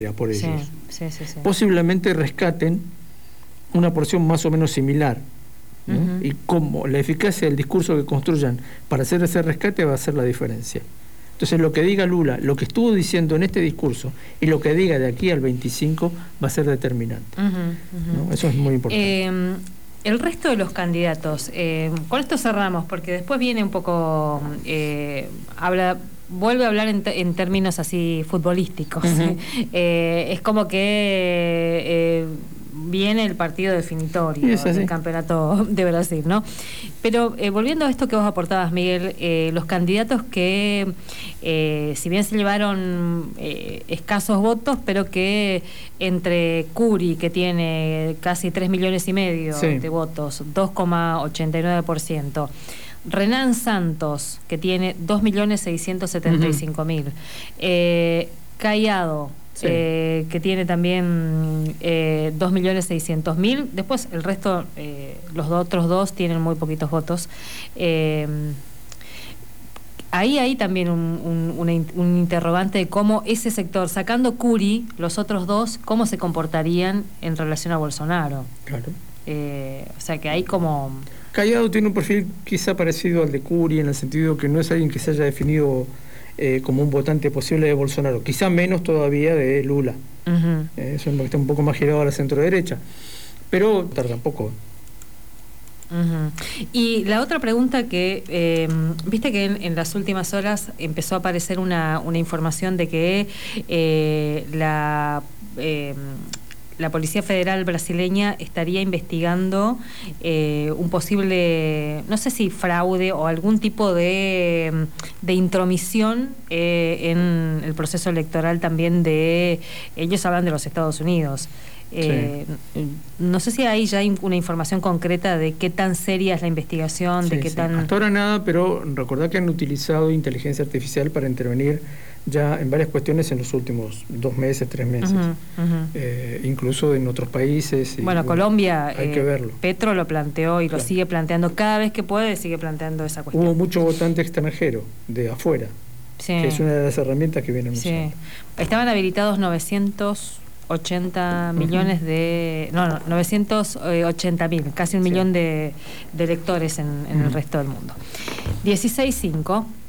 por ellos. Sí. Posiblemente rescaten una porción más o menos similar, ¿no? Y como la eficacia del discurso que construyan para hacer ese rescate va a ser la diferencia. Entonces lo que diga Lula, lo que estuvo diciendo en este discurso y lo que diga de aquí al 25 va a ser determinante. ¿No? Eso es muy importante. El resto de los candidatos, con esto cerramos, porque después viene un poco, vuelve a hablar en términos así futbolísticos. Es como que viene el partido definitorio del campeonato de Brasil, ¿no? Pero volviendo a esto que vos aportabas, Miguel, los candidatos que, si bien se llevaron escasos votos, pero que entre Curi, que tiene casi 3,5 millones de votos, 2,89%, Renan Santos, que tiene 2,675,000, Caiado, que tiene también 2,600,000. Después el resto, los otros dos tienen muy poquitos votos. Ahí hay también un interrogante de cómo ese sector, sacando Curi, los otros dos, cómo se comportarían en relación a Bolsonaro. Claro. O sea que hay como... Caiado tiene un perfil quizá parecido al de Curi, en el sentido que no es alguien que se haya definido como un votante posible de Bolsonaro, quizá menos todavía de Lula. Es un que está un poco más girado a la centro-derecha, pero tampoco. Y la otra pregunta que, viste que en las últimas horas empezó a aparecer una información de que la Policía Federal brasileña estaría investigando un posible, no sé si fraude o algún tipo de intromisión en el proceso electoral también ellos hablan de los Estados Unidos. No sé si hay ya una información concreta de qué tan seria es la investigación, de qué tan... Hasta ahora nada, pero recordad que han utilizado inteligencia artificial para intervenir ya en varias cuestiones en los últimos 2 meses, 3 meses, incluso en otros países. Bueno, Colombia, hay que verlo. Petro lo planteó y lo sigue planteando cada vez que puede, sigue planteando esa cuestión. Hubo mucho votante extranjero, de afuera, que es una de las herramientas que vienen usando. Estaban habilitados 980 millones de... No, 980.000, casi 1 millón de electores en el resto del mundo. 16.5.